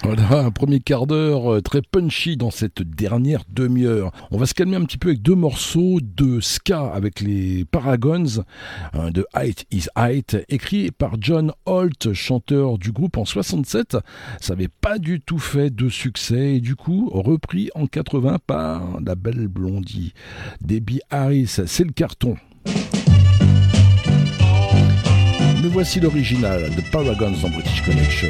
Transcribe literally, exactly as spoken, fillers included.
Voilà, un premier quart d'heure euh, très punchy dans cette dernière demi-heure. On va se calmer un petit peu avec deux morceaux de ska avec les Paragons, euh, de Height is Height, écrit par John Holt, chanteur du groupe en soixante-sept. Ça n'avait pas du tout fait de succès et du coup repris en quatre-vingts par la belle blondie Debbie Harris. C'est le carton. Mais voici l'original de Paragons dans British Connection.